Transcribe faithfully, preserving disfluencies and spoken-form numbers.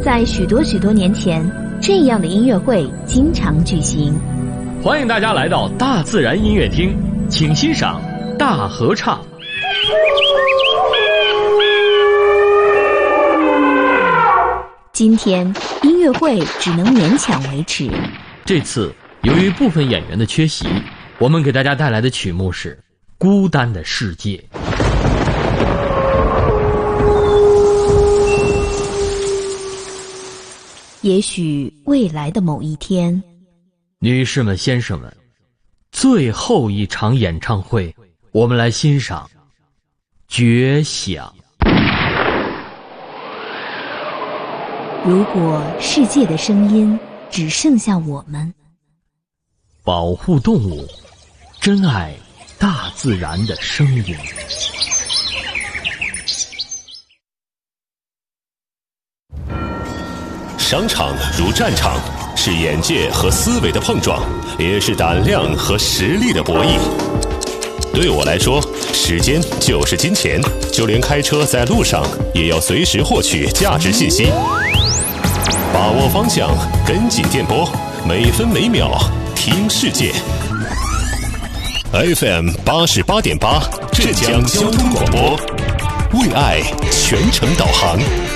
在许多许多年前，这样的音乐会经常举行。 欢迎大家来到大自然音乐厅，请欣赏大合唱。 今天音乐会只能勉强维持。 这次由于部分演员的缺席，我们给大家带来的曲目是《孤单的世界》。 也许未来的某一天， 女士们先生们，最后一场演唱会，我们来欣赏《绝响》。 如果世界的声音只剩下我们， 保护动物，珍爱大自然的声音。 商场如战场，是眼界和思维的碰撞，也是胆量和实力的博弈。对我来说，时间就是金钱，就连开车在路上也要随时获取价值信息。把握方向，跟紧电波，每分每秒听世界。F M 八十八点八，浙江交通广播，为爱全程导航。